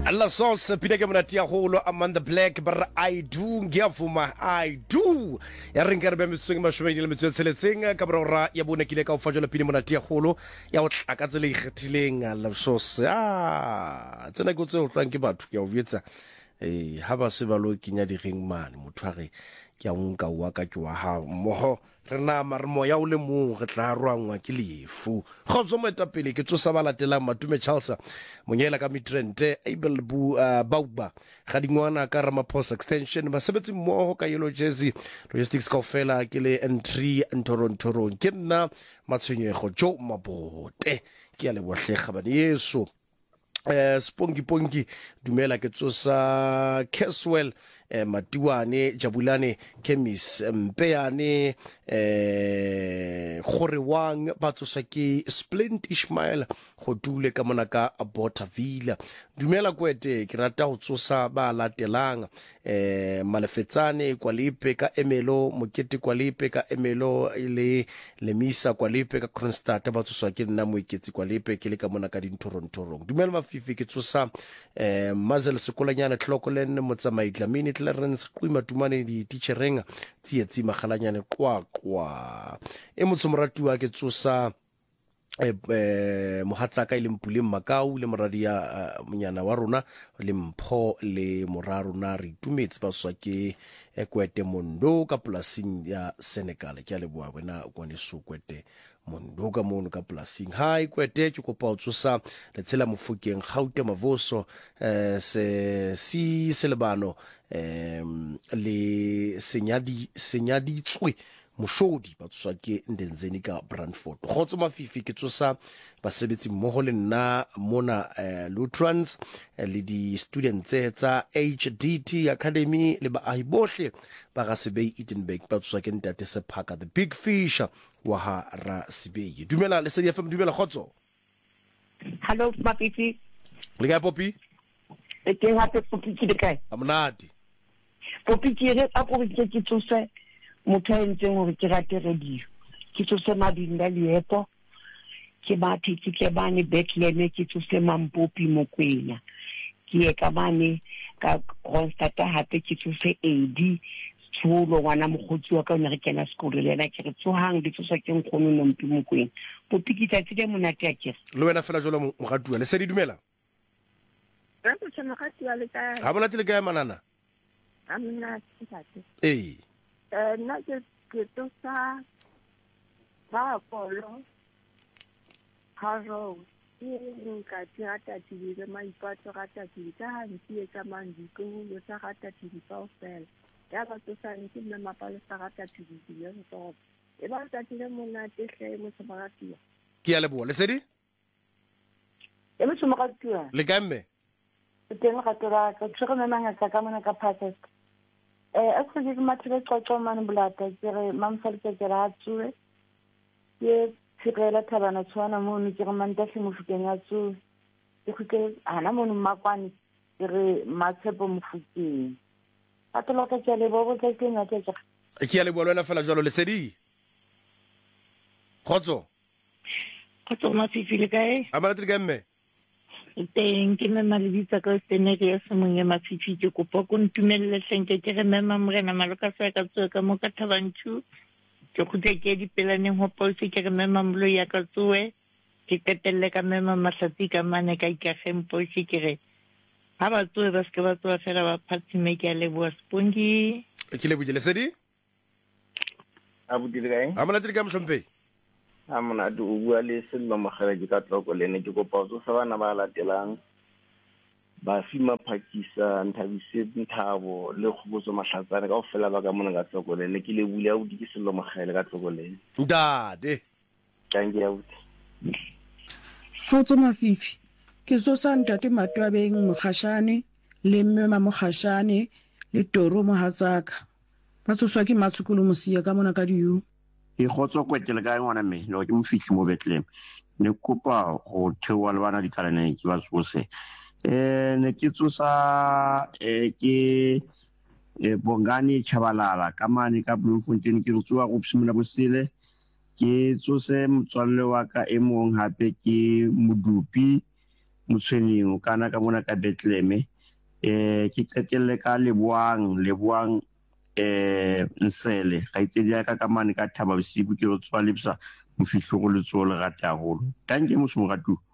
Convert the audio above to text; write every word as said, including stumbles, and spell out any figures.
Allah sauce pide ke monati ya holo Amanda Black bar I do ngiyavuma I do ya ringa re metseng mashomedi le metseng tseletseng ka borora ya bone kile ka o fajela pide monati ya holo ya o tlaka tsele ikgethileng Allah sauce ah tsena go tse o tlwang ke batho ke o vietsa eh ha ba se ba lo kinya di ring man motho a re ke a nka wa ka ke wa ha moho re na marmo ya o le mo re tla rwangwa ke lefu khotso meta pele ke tsosa ba latela Matume Charles monyela ka mitrente able bu bauba ga dingwana ka Ramaphosa extension ba sebetsi mo ka Yellow Jersey logistics ka fela ke le entry Toronto ke nna matshwenyego jo mabote ke a le bohlega ba yeso eh spongi pongi dumela ke tsosa Caswell eh Matiwane Jabulane Chemis Mpeane eh Khorewang ba tsosa ke Splint Ishmael go dule ka monaka Botaville dumela kwete ke rata go tsosa ba latelang eh Malefetsane Kwalipe ka Emelo Mokete Kwalipe ka Emelo ile Lemisa Kwalipe ka Kronstadt ba tsosa ke nna Moeketsi Kwalipe ke le ka monaka di Toronto dumela fifi ke tsosa eh Mazel Sekolanyana Tlokolen Motsamai Dlamini Clarence Qwima Tumane di teachereng tsietsi magalanyane kwa kwa e motsomoratuwa ke tsosa eh mohatsaka ile mpule Makau le moradia monyana wa rona le mpho le morarona re tumetse ba swa ke ekwete mondo ka polasing ya Senegal ke a le boa bona kwane sokwete mondo ka mono ka polasing hai kwete ke kopa o tsosa le tshela mofukeng gaute mavoso eh se si selebano em le senyadi senyadi tswe moshodi ba tsosa ke ndenzeni ka Brandford khotso mafifi ke tsosa ba sebetsi mmoho le nna mona eh, Lutrans eh, le di students tsa H D T Academy le ba ahibohle ba ga Sebei Edenberg ba tsosa ke ntate Sephaka the big fish wa ha ra Sebei dumela le se F M dumela khotso hello mafifi le ga Popi e ke ha Popi ke de kae amnati Popi ke re a go ke ke tsosa motho entseng gore ke rate radio ke tsose Mabinda Liepo ke ba thitse ke bane Bethlehem ke tsose Mampopi Mokwena ke e ka bane ka Kronstadt hape ke tsose Edi Tsulo wana mogotsi wa ka o ne re kena sekolo le ena ke re tsohang di tsosa ke nkgono Nompi Mokwena Popi ke tla tsile monate a kere le wena fela jolo mogatua le se di dumela re tsosa mogatua le ka ha bona tile ka manana amna tsate eh eh na ke ke tsosa ba polo haro ke nka tsata tshile maipatso ga tatile ka hantsi e ka mandi go lo sa ga tatile fa ofela ya ba tsosa ntse nna mapalo sa ga tatile le ntso e ba tatile mona tehle mo tsamaratio ke ya le bo le sedi e mo tsamaratio le gamme teng ga tora ka tsego memanga ka mona ka passes eh a se ke mathile qoqo mane bolata ke re mamfal ke ke ra tsue ke tsirela thabana tswana mo ne ke re manta se mofukeng ya tsue ke khutse ana mo mmakwane ke re matshepo mofukeng a tlo ka ke le bobo ke ke nya ke ke ke ya le bo lwana fela jalo le sedi khotso khotso ma fifile kae amana tile gamme teng ke nna le ditsa ka tsene ke se mongwe mafifi ke kopa go ntumelele senke ke re mema morena maloka sa ka tsoe ka mo ka Thabanchu ke khutse ke di pelaneng ho polse ke re mema mlo ya ka tsoe ke tetelle ka mema mahlati ka mane ka ikageng polse ke re ha ba tsoe ba se ba tsoa fela ba phatsime ke le bo spongi ke le bujele sedi abu dirai amana tile ga mhlompe amana du bua le sello magara ke ka tloko le ne ke kopa go sa bana ba latelang ba fima phakisa Nthabise Nthabo le Khobotso Mahlatsane ka ofela ba ka mona ka tloko le ne ke le bula o di ke sello magara ka tloko le ndade thank you Khotso mafifi ke so sa ntate Matwabeng Mogashane le mmema Mogashane le Toro Mohatsaka ba tsoswa ke Matsukulu Mosia ka mona ka diu e khotso kwetele ka ngwana me no ke mofihli mo Bethlehem ne kopa go thewa le bana di kalane ke ba tsose eh ne ke tsosa eh ke e Bongani Chabalala ka mane ka Bloemfontein ke tsoa go psimola bosele ke tsose motswalle wa ka e mong hape ke Modupi motshweneng kana ka mona ka Bethlehem eh ke qetelle ka Leboang Leboang eh Nsele ga itse dia ka ka mane ka Thaba Bosibu ke lo tswa lebsa mofihlo go le tso le rata haholo tanke mo se mo ratu